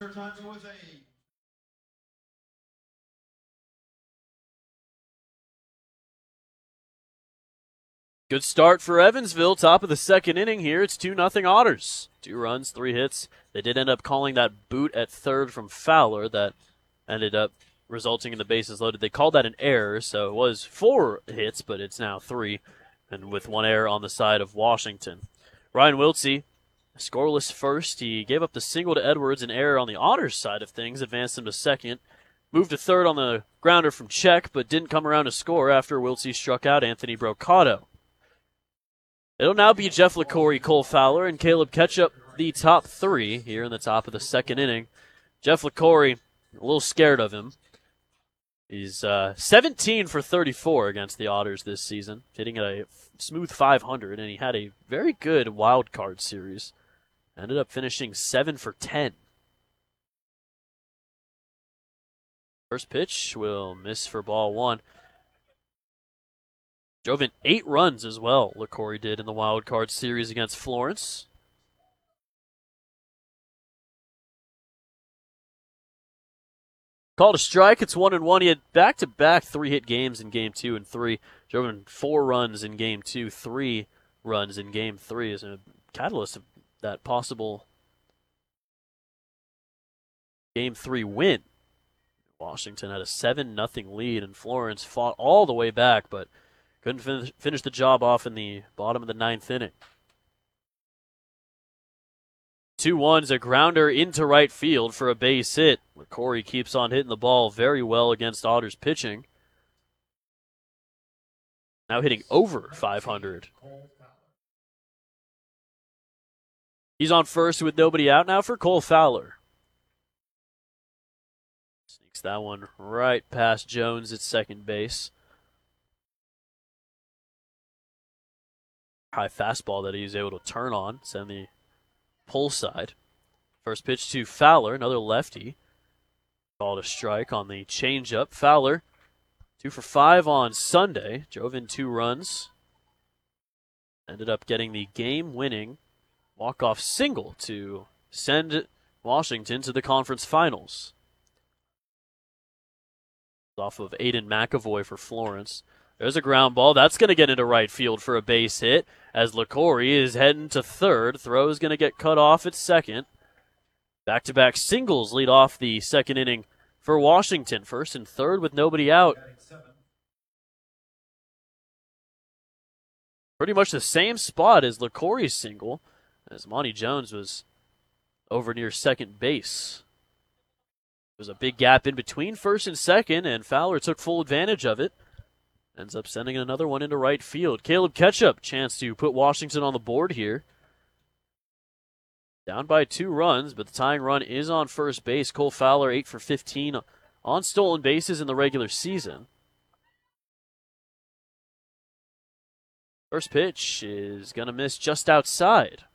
Good start for Evansville, top of the second inning here. It's 2-0 Otters. 2 runs, 3 hits. They did end up calling that boot at third from Fowler that ended up resulting in the bases loaded. They called that an error, so it was 4 hits, but it's now 3, and with 1 error on the side of Washington. Ryan Wiltsey, scoreless first. He gave up the single to Edwards, an error on the Otters side of things, advanced him to second. Moved to third on the grounder from Check, but didn't come around to score after Wiltsey struck out Anthony Brocato. It'll now be Jeff LaCorey, Cole Fowler, and Caleb Ketchup, the top 3 here in the top of the second inning. Jeff LaCorey, a little scared of him. He's 17 for 34 against the Otters this season, hitting at a smooth 500, and he had a very good wild card series. Ended up finishing 7 for 10. First pitch will miss for ball 1. Drove in 8 runs as well, LaCorey did in the wild card series against Florence. Called a strike. It's 1-1. He had back-to-back 3-hit games in Game 2 and 3. Drove in 4 runs in Game 2, 3 runs in Game 3 as a catalyst of that possible Game 3 win. Washington had a 7-0 lead, and Florence fought all the way back, but couldn't finish the job off in the bottom of the 9th inning. 2-1's a grounder into right field for a base hit. LaCorey keeps on hitting the ball very well against Otters pitching. Now hitting over 500. He's on first with nobody out now for Cole Fowler. Sneaks that one right past Jones at second base. High fastball that he's able to turn on, send the pull side. First pitch to Fowler, another lefty. Called a strike on the changeup. Fowler, 2 for 5 on Sunday. Drove in 2 runs. Ended up getting the game-winning walk-off single to send Washington to the conference finals. Off of Aiden McAvoy for Florence. There's a ground ball. That's going to get into right field for a base hit as LaCorey is heading to third. Throw is going to get cut off at second. Back-to-back singles lead off the second inning for Washington. First and third with nobody out. Pretty much the same spot as LaCorey's single as Monty Jones was over near second base. There was a big gap in between first and second, and Fowler took full advantage of it. Ends up sending another one into right field. Caleb Ketchup, chance to put Washington on the board here. Down by 2 runs, but the tying run is on first base. Cole Fowler, 8 for 15 on stolen bases in the regular season. First pitch is going to miss just outside.